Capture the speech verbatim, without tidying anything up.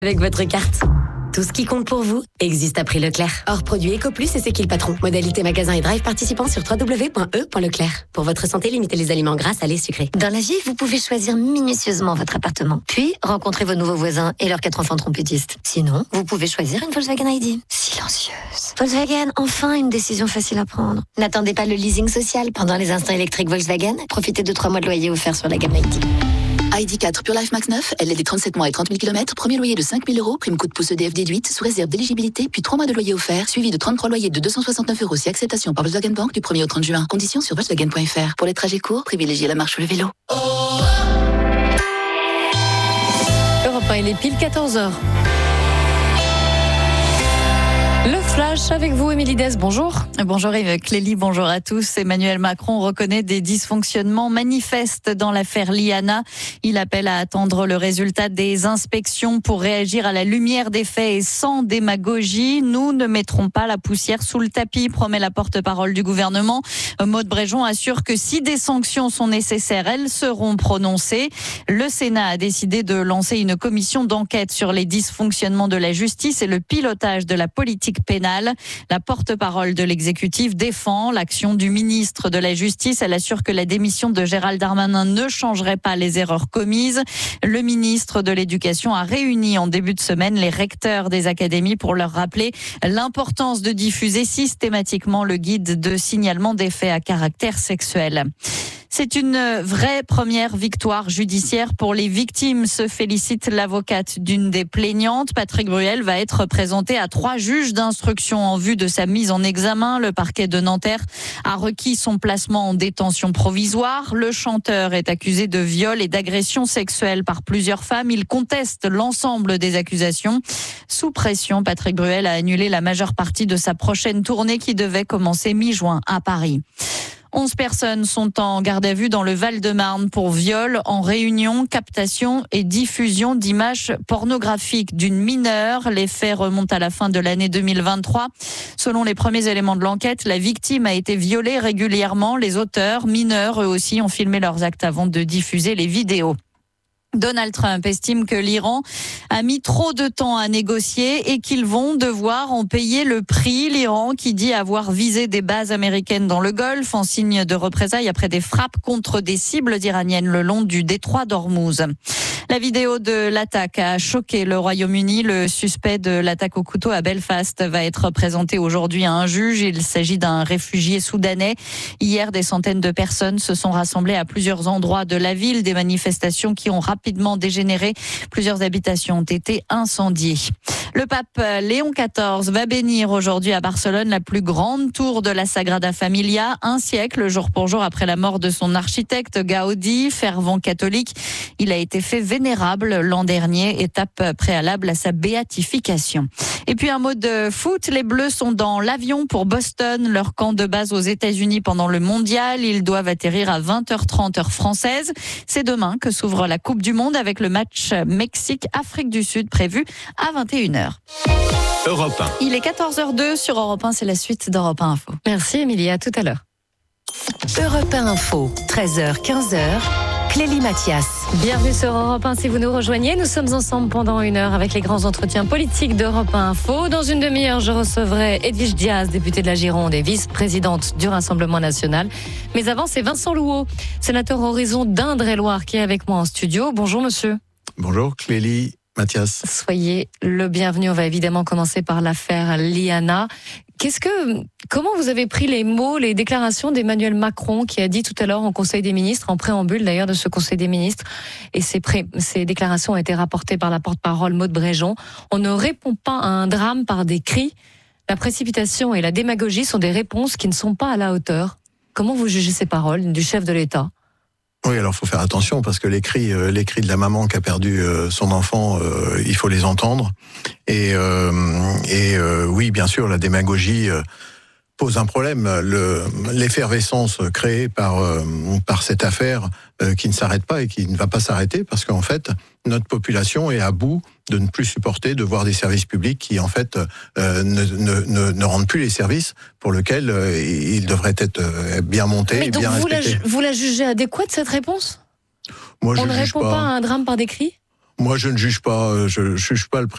Avec votre carte. Tout ce qui compte pour vous existe à prix Leclerc. Hors produit EcoPlus et C'est qui le patron. Modalité magasin et drive participant sur w w w point e point leclerc. Pour votre santé, limitez les aliments gras, salés, sucrés. Dans la vie, vous pouvez choisir minutieusement votre appartement. Puis, rencontrer vos nouveaux voisins et leurs quatre enfants trompettistes. Sinon, vous pouvez choisir une Volkswagen I D. Silencieuse. Volkswagen, enfin une décision facile à prendre. N'attendez pas le leasing social pendant les instants électriques Volkswagen. Profitez de trois mois de loyer offerts sur la gamme I D. I D quatre Pure Life Max neuf, L L D trente-sept mois et trente mille kilomètres, premier loyer de cinq mille euros, prime coup de pouce E D F déduite, sous réserve d'éligibilité, puis trois mois de loyer offert, suivi de trente-trois loyers de deux cent soixante-neuf euros si acceptation par Volkswagen Bank du premier au trente juin. Conditions sur Volkswagen point F R. Pour les trajets courts, privilégiez la marche ou le vélo. Europe un, il est pile quatorze heures. Le flash avec vous, Émilie Dess, bonjour. Bonjour Yves Clélie, bonjour à tous. Emmanuel Macron reconnaît des dysfonctionnements manifestes dans l'affaire Liana. Il appelle à attendre le résultat des inspections pour réagir à la lumière des faits et sans démagogie. Nous ne mettrons pas la poussière sous le tapis, promet la porte-parole du gouvernement. Maude Bréjon assure que si des sanctions sont nécessaires, elles seront prononcées. Le Sénat a décidé de lancer une commission d'enquête sur les dysfonctionnements de la justice et le pilotage de la politique pénale. La porte-parole de l'exécutif défend l'action du ministre de la Justice. Elle assure que la démission de Gérald Darmanin ne changerait pas les erreurs commises. Le ministre de l'Éducation a réuni en début de semaine les recteurs des académies pour leur rappeler l'importance de diffuser systématiquement le guide de signalement des faits à caractère sexuel. C'est une vraie première victoire judiciaire pour les victimes, se félicite l'avocate d'une des plaignantes. Patrick Bruel va être présenté à trois juges d'instruction en vue de sa mise en examen. Le parquet de Nanterre a requis son placement en détention provisoire. Le chanteur est accusé de viol et d'agression sexuelle par plusieurs femmes. Il conteste l'ensemble des accusations. Sous pression, Patrick Bruel a annulé la majeure partie de sa prochaine tournée qui devait commencer mi-juin à Paris. Onze personnes sont en garde à vue dans le Val-de-Marne pour viol en réunion, captation et diffusion d'images pornographiques d'une mineure. Les faits remontent à la fin de l'année deux mille vingt-trois. Selon les premiers éléments de l'enquête, la victime a été violée régulièrement. Les auteurs, mineurs eux aussi, ont filmé leurs actes avant de diffuser les vidéos. Donald Trump estime que l'Iran a mis trop de temps à négocier et qu'ils vont devoir en payer le prix. L'Iran qui dit avoir visé des bases américaines dans le Golfe en signe de représailles après des frappes contre des cibles iraniennes le long du détroit d'Ormuz. La vidéo de l'attaque a choqué le Royaume-Uni. Le suspect de l'attaque au couteau à Belfast va être présenté aujourd'hui à un juge. Il s'agit d'un réfugié soudanais. Hier, des centaines de personnes se sont rassemblées à plusieurs endroits de la ville. Des manifestations qui ont rapidement dégénéré. Plusieurs habitations ont été incendiées. Le pape Léon quatorze va bénir aujourd'hui à Barcelone la plus grande tour de la Sagrada Familia. Un siècle, jour pour jour, après la mort de son architecte Gaudi, fervent catholique. Il a été fait vénérable l'an dernier, étape préalable à sa béatification. Et puis un mot de foot, les Bleus sont dans l'avion pour Boston, leur camp de base aux États-Unis pendant le mondial. Ils doivent atterrir à vingt heures trente heure française. C'est demain que s'ouvre la Coupe du Monde avec le match Mexique-Afrique du Sud prévu à vingt et une heures. Europe un. Il est quatorze heures deux sur Europe un, c'est la suite d'Europe un Info. Merci Émilie, à tout à l'heure. Europe un Info, treize heures quinze heures. Clélie Mathias. Bienvenue sur Europe un si vous nous rejoignez. Nous sommes ensemble pendant une heure avec les grands entretiens politiques d'Europe un Info. Dans une demi-heure, je recevrai Edwige Diaz, députée de la Gironde et vice-présidente du Rassemblement national. Mais avant, c'est Vincent Louot, sénateur Horizon d'Indre-et-Loire, qui est avec moi en studio. Bonjour monsieur. Bonjour Clélie Mathias. Soyez le bienvenu. On va évidemment commencer par l'affaire Liana. Qu'est-ce que, comment vous avez pris les mots, les déclarations d'Emmanuel Macron qui a dit tout à l'heure en Conseil des ministres, en préambule d'ailleurs de ce Conseil des ministres, et ces, pré, ces déclarations ont été rapportées par la porte-parole Maude Bréjon. On ne répond pas à un drame par des cris. La précipitation et la démagogie sont des réponses qui ne sont pas à la hauteur. Comment vous jugez ces paroles du chef de l'État ? Oui, alors faut faire attention parce que les cris, euh, les cris de la maman qui a perdu euh, son enfant, euh, il faut les entendre. Et, euh, et euh, oui, bien sûr, la démagogie euh, pose un problème. Le, l'effervescence créée par euh, par cette affaire euh, qui ne s'arrête pas et qui ne va pas s'arrêter parce qu'en fait, notre population est à bout de ne plus supporter de voir des services publics qui en fait euh, ne, ne, ne, ne rendent plus les services pour lesquels euh, ils devraient être euh, bien montés, Mais donc bien vous respectés. La, vous la jugez adéquate cette réponse ? Moi, On je ne juge répond pas. pas à un drame par des cris ? Moi, je ne juge pas. Je, je juge pas le